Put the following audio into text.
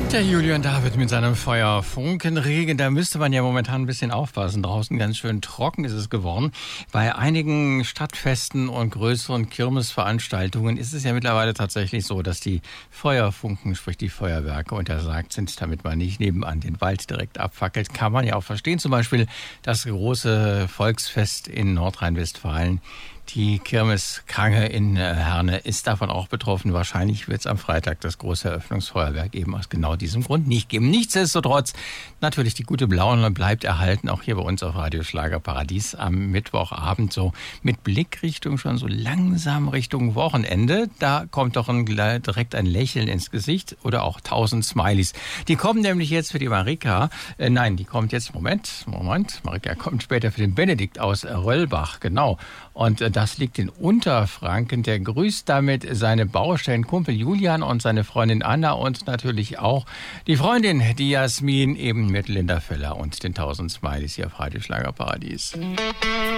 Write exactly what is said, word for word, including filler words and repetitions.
Der Julian David mit seinem Feuerfunkenregen, da müsste man ja momentan ein bisschen aufpassen. Draußen ganz schön trocken ist es geworden. Bei einigen Stadtfesten und größeren Kirmesveranstaltungen ist es ja mittlerweile tatsächlich so, dass die Feuerfunken, sprich die Feuerwerke, untersagt sind, damit man nicht nebenan den Wald direkt abfackelt. Kann man ja auch verstehen. Zum Beispiel das große Volksfest in Nordrhein-Westfalen. Die Kirmes Krange in Herne ist davon auch betroffen. Wahrscheinlich wird es am Freitag das große Eröffnungsfeuerwerk eben aus genau diesem Grund nicht geben. Nichtsdestotrotz, natürlich die gute Laune bleibt erhalten, auch hier bei uns auf Radio Schlagerparadies am Mittwochabend, so mit Blickrichtung schon so langsam Richtung Wochenende. Da kommt doch ein, direkt ein Lächeln ins Gesicht oder auch tausend Smileys. Die kommen nämlich jetzt für die Marika, äh, nein, die kommt jetzt, Moment, Moment, Marika kommt später für den Benedikt aus Röllbach, genau. Und äh, das liegt in Unterfranken. Der grüßt damit seine Baustellenkumpel Julian und seine Freundin Anna und natürlich auch die Freundin, die Jasmin, eben mit Linda Völler und den tausend Smileys hier auf Radio Schlagerparadies.